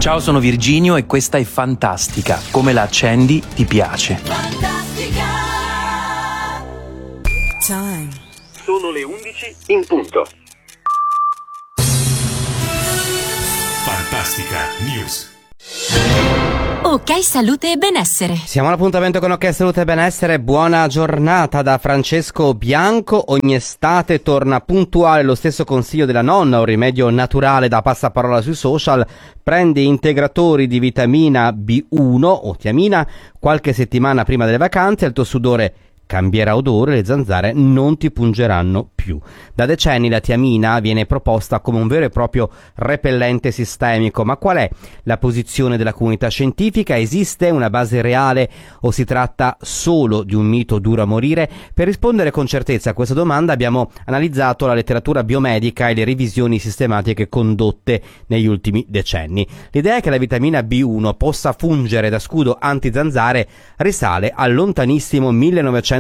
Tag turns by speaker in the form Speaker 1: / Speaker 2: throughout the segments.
Speaker 1: Ciao, sono Virginio e questa è Fantastica. Come la accendi, ti piace.
Speaker 2: Fantastica.
Speaker 3: Time.
Speaker 4: Sono le 11 in punto.
Speaker 5: Fantastica News.
Speaker 6: Ok, salute e benessere.
Speaker 7: Siamo all'appuntamento con Ok, salute e benessere. Buona giornata da Francesco Bianco. Ogni estate torna puntuale lo stesso consiglio della nonna, un rimedio naturale da passaparola sui social. Prendi integratori di vitamina B1 o tiamina qualche settimana prima delle vacanze e il tuo sudore cambierà odore, le zanzare non ti pungeranno più. Da decenni la tiamina viene proposta come un vero e proprio repellente sistemico, ma qual è la posizione della comunità scientifica? Esiste una base reale o si tratta solo di un mito duro a morire? Per rispondere con certezza a questa domanda abbiamo analizzato la letteratura biomedica e le revisioni sistematiche condotte negli ultimi decenni. L'idea che la vitamina B1 possa fungere da scudo anti-zanzare risale al lontanissimo 1943,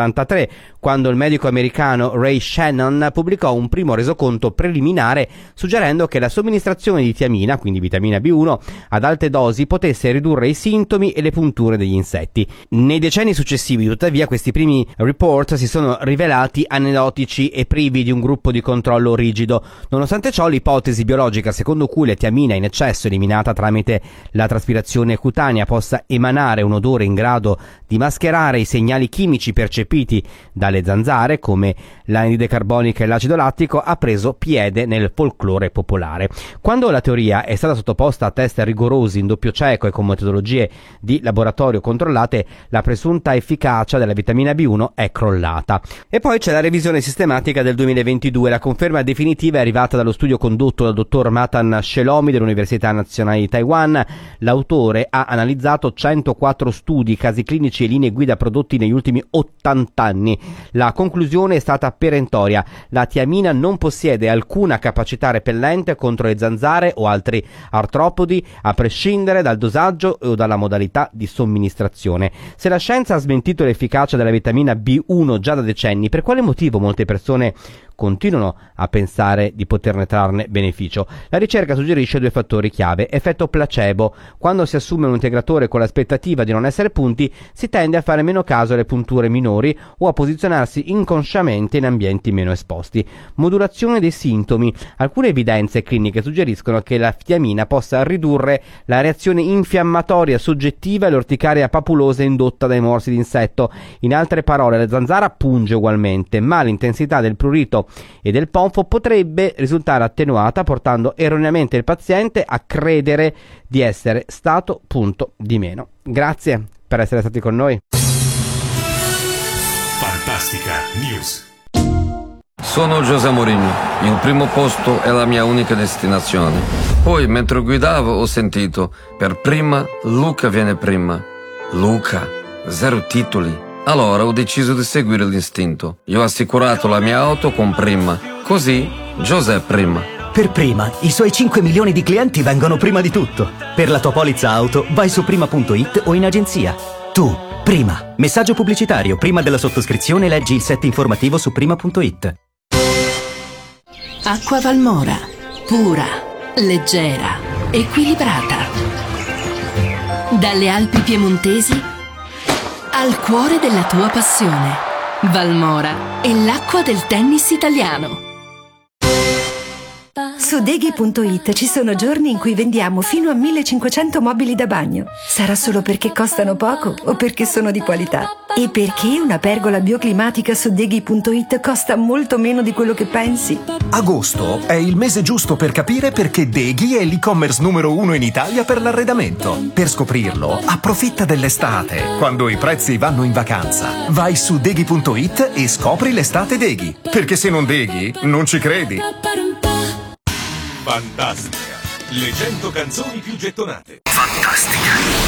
Speaker 7: quando il medico americano Ray Shannon pubblicò un primo resoconto preliminare suggerendo che la somministrazione di tiamina, quindi vitamina B1, ad alte dosi potesse ridurre i sintomi e le punture degli insetti. Nei decenni successivi, tuttavia, questi primi report si sono rivelati anedotici e privi di un gruppo di controllo rigido. Nonostante ciò, l'ipotesi biologica secondo cui la tiamina in eccesso eliminata tramite la traspirazione cutanea possa emanare un odore in grado di mascherare i segnali chimici percepiti dalle zanzare come l'anidride carbonica e l'acido lattico ha preso piede nel folklore popolare. Quando la teoria è stata sottoposta a test rigorosi in doppio cieco e con metodologie di laboratorio controllate, la presunta efficacia della vitamina B1 è crollata. E poi c'è la revisione sistematica del 2022. La conferma definitiva è arrivata dallo studio condotto dal dottor Matan Shelomi dell'Università Nazionale di Taiwan. L'autore ha analizzato 104 studi, casi clinici e linee guida prodotti negli ultimi 80 anni. La conclusione è stata perentoria: la tiamina non possiede alcuna capacità repellente contro le zanzare o altri artropodi, a prescindere dal dosaggio o dalla modalità di somministrazione. Se la scienza ha smentito l'efficacia della vitamina B1 già da decenni, per quale motivo molte persone continuano a pensare di poterne trarne beneficio? La ricerca suggerisce due fattori chiave: effetto placebo. Quando si assume un integratore con l'aspettativa di non essere punti, si tende a fare meno caso alle punture minori o a posizionarsi inconsciamente in ambienti meno esposti. Modulazione dei sintomi. Alcune evidenze cliniche suggeriscono che la tiamina possa ridurre la reazione infiammatoria soggettiva e l'orticaria papulosa indotta dai morsi di insetto. In altre parole, la zanzara punge ugualmente, ma l'intensità del prurito e del ponfo potrebbe risultare attenuata, portando erroneamente il paziente a credere di essere stato punto di meno. Grazie per essere stati con noi.
Speaker 5: Fantastica News.
Speaker 8: Sono José Mourinho, il primo posto è la mia unica destinazione. Poi, mentre guidavo, ho sentito: per prima, Luca viene prima. Luca, 0 titoli. Allora ho deciso di seguire l'istinto. Io ho assicurato la mia auto con Prima. Così, José prima.
Speaker 9: Per Prima, i suoi 5 milioni di clienti vengono prima di tutto. Per la tua polizza auto, vai su prima.it o in agenzia. Tu, Prima. Messaggio pubblicitario. Prima della sottoscrizione leggi il set informativo su prima.it.
Speaker 6: Acqua Valmora. Pura, leggera, equilibrata. Dalle Alpi piemontesi al cuore della tua passione. Valmora è l'acqua del tennis italiano.
Speaker 10: Su Deghi.it ci sono giorni in cui vendiamo fino a 1500 mobili da bagno. Sarà solo perché costano poco o perché sono di qualità? E perché una pergola bioclimatica su Deghi.it costa molto meno di quello che pensi?
Speaker 11: Agosto è il mese giusto per capire perché Deghi è l'e-commerce numero 1 in Italia per l'arredamento. Per scoprirlo, approfitta dell'estate, quando i prezzi vanno in vacanza. Vai su Deghi.it e scopri l'estate Deghi. Perché se non Deghi, non ci credi.
Speaker 5: Fantastica. Le 100 canzoni più gettonate.
Speaker 11: Fantastica.